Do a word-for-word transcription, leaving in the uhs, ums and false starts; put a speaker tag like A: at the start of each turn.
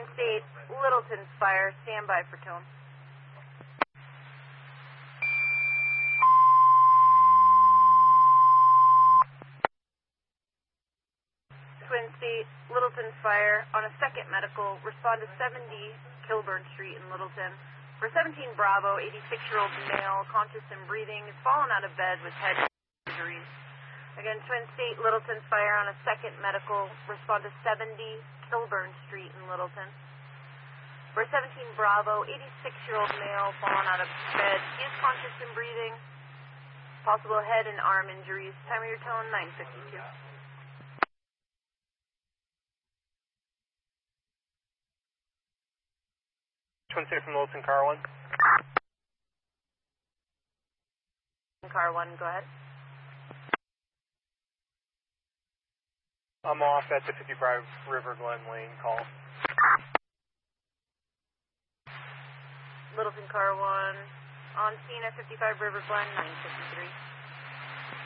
A: Twin State, Littleton Spire, stand by for tone. Twin State, Littleton Spire, on a second medical, respond to seventy Kilburn Street in Littleton. For seventeen Bravo, eighty-six-year-old male, conscious and breathing, has fallen out of bed with head injuries. Again, Twin State, Littleton Spire, on a second medical, respond to seventy Kilburn Street in Littleton. For seventeen Bravo, eighty-six-year-old male, fallen out of bed. He is conscious and breathing. Possible head and arm injuries. Time of your tone, nine fifty-two.
B: Twin State from Littleton, car one.
A: Car one, go ahead.
B: I'm off at the fifty-five River Glen Lane call.
A: Littleton car one, on scene at fifty-five River Glen, nine fifty-three.